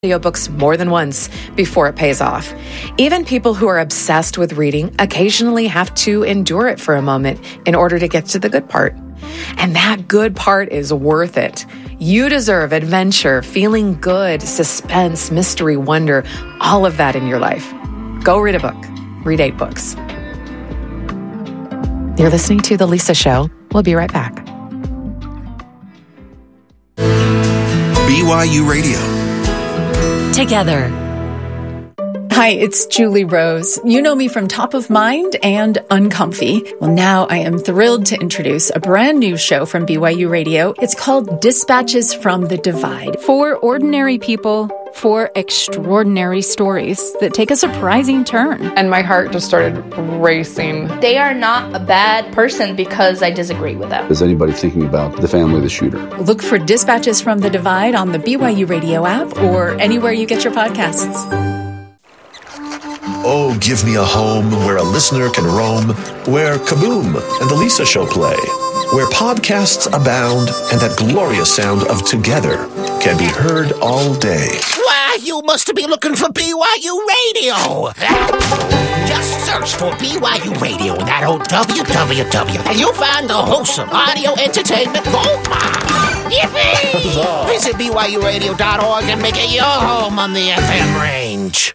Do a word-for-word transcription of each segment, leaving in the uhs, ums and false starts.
audiobooks more than once before it pays off. Even people who are obsessed with reading occasionally have to endure it for a moment in order to get to the good part. And that good part is worth it. You deserve adventure, feeling good, suspense, mystery, wonder, all of that in your life. Go read a book. Read eight books. You're listening to The Lisa Show. We'll be right back. B Y U Radio. Together. Hi, it's Julie Rose. You know me from Top of Mind and Uncomfy. Well, now I am thrilled to introduce a brand new show from B Y U Radio. It's called Dispatches from the Divide. For ordinary people, for extraordinary stories that take a surprising turn. And my heart just started racing. They are not a bad person because I disagree with them. Is anybody thinking about the family of the shooter? Look for Dispatches from the Divide on the B Y U Radio app or anywhere you get your podcasts. Oh, give me a home where a listener can roam, where Kaboom and The Lisa Show play, where podcasts abound and that glorious sound of Together can be heard all day. Why, you must be looking for B Y U Radio. Just search for B Y U Radio in that old W W W and you'll find the wholesome audio entertainment goldmine. Yippee! Visit B Y U radio dot org and make it your home on the F M range.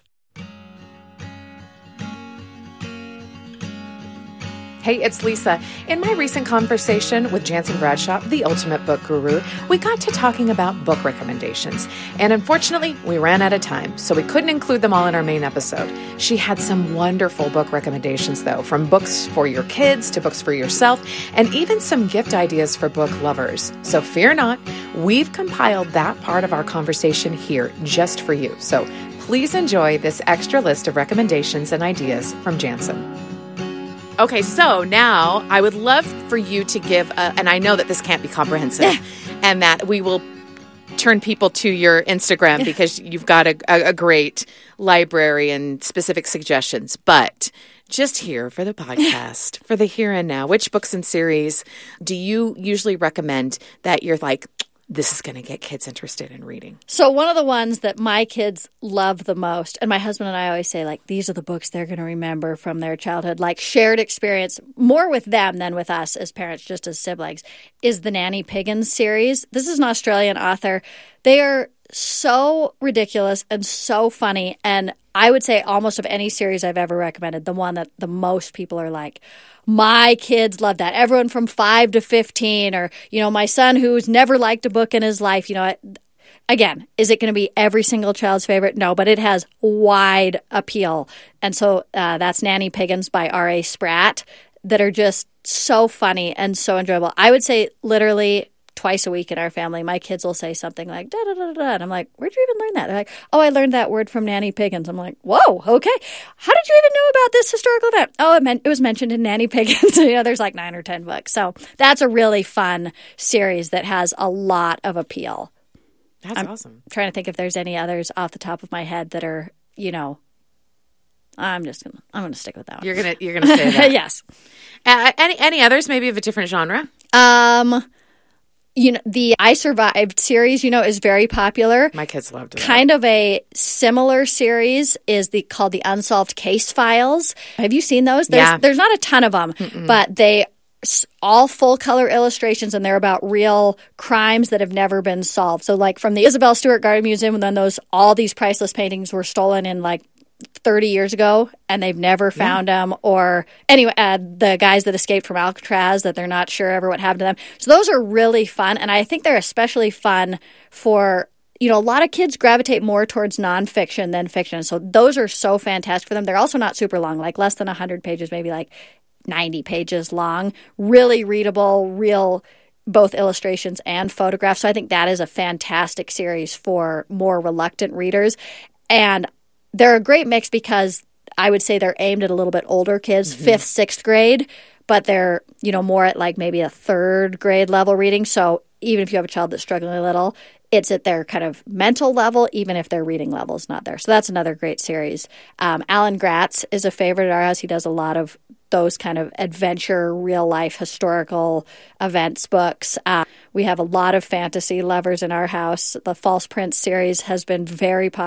Hey, it's Lisa. In my recent conversation with Jansen Bradshaw, the ultimate book guru, we got to talking about book recommendations. And unfortunately, we ran out of time, so we couldn't include them all in our main episode. She had some wonderful book recommendations, though, from books for your kids to books for yourself, and even some gift ideas for book lovers. So fear not, we've compiled that part of our conversation here just for you. So please enjoy this extra list of recommendations and ideas from Jansen. Okay, so now I would love for you to give, a, and I know that this can't be comprehensive, and that we will turn people to your Instagram because you've got a, a, a great library and specific suggestions. But just here for the podcast, for the here and now, which books and series do you usually recommend that you're like, this is going to get kids interested in reading? So one of the ones that my kids love the most, and my husband and I always say, like, these are the books they're going to remember from their childhood, like shared experience, more with them than with us as parents, just as siblings, is the Nanny Piggins series. This is an Australian author. They are so ridiculous and so funny, and I would say almost of any series I've ever recommended, the one that the most people are like, my kids love that. Everyone from five to fifteen, or, you know, my son who's never liked a book in his life, you know, again, is it going to be every single child's favorite? No, but it has wide appeal. And so uh, that's Nanny Piggins by R A Spratt, that are just so funny and so enjoyable. I would say literally twice a week in our family, my kids will say something like, da, da, da, da, and I'm like, where'd you even learn that? They're like, oh, I learned that word from Nanny Piggins. I'm like, whoa, okay. How did you even know about this historical event? Oh, it, meant, it was mentioned in Nanny Piggins. You know, there's like nine or ten books. So that's a really fun series that has a lot of appeal. That's I'm awesome. Trying to think if there's any others off the top of my head that are, you know, I'm just gonna I'm gonna stick with that one. You're gonna you're gonna say that. Yes. Uh, any any others maybe of a different genre? Um. You know, the I Survived series, you know, is very popular. My kids loved it. Kind of a similar series is the called the Unsolved Case Files. Have you seen those? There's, yeah. There's not a ton of them, Mm-mm. but they all full color illustrations, and they're about real crimes that have never been solved. So, like from the Isabel Stewart Gardner Museum, when those all these priceless paintings were stolen in like thirty years ago and they've never found yeah. them, or anyway, uh, the guys that escaped from Alcatraz that they're not sure ever what happened to them. So those are really fun, and I think they're especially fun for, you know, a lot of kids gravitate more towards nonfiction than fiction. So those are so fantastic for them. They're also not super long, like less than one hundred pages, maybe like ninety pages long. Really readable, real both illustrations and photographs. So I think that is a fantastic series for more reluctant readers. And they're a great mix because I would say they're aimed at a little bit older kids, mm-hmm. fifth, sixth grade, but they're, you know, more at like maybe a third grade level reading. So even if you have a child that's struggling a little, it's at their kind of mental level, even if their reading level is not there. So that's another great series. Um, Alan Gratz is a favorite of ours. He does a lot of those kind of adventure, real-life, historical events books. Uh, We have a lot of fantasy lovers in our house. The False Prince series has been very popular.